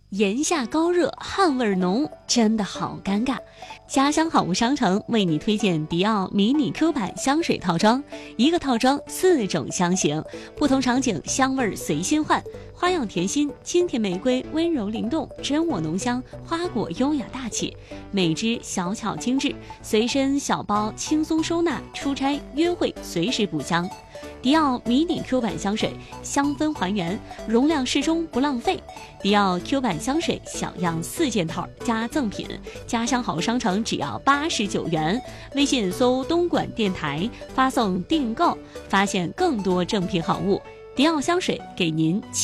炎夏高热，汗味浓，真的好尴尬。家乡好物商城为你推荐迪奥迷你 Q 版香水套装，一个套装4种香型，不同场景香味随心换，花样甜心、清甜玫瑰温柔灵动，真我浓香，花果优雅大气，每支小巧精致，随身小包轻松收纳，出差约会随时补香。迪奥迷你 Q 版香水，香氛还原，容量适中不浪费。迪奥 Q 版香水小样4件套加赠品，家乡好商城只要89元。微信搜东莞电台，发送订购，发现更多正品好物。迪奥香水给您